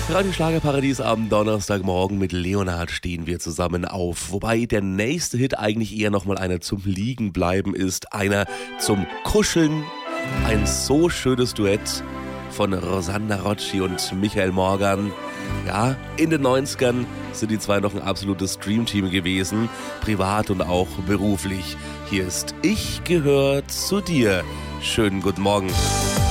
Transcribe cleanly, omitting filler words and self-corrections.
Radio Schlagerparadies am Donnerstagmorgen mit Leonhard stehen wir zusammen auf. Wobei der nächste Hit eigentlich eher nochmal einer zum Liegenbleiben ist. Einer zum Kuscheln. Ein so schönes Duett von Rosanna Rocci und Michael Morgan. Ja, in den 90ern sind die zwei noch ein absolutes Dreamteam gewesen. Privat und auch beruflich. Hier ist Ich gehör zu dir. Schönen guten Morgen.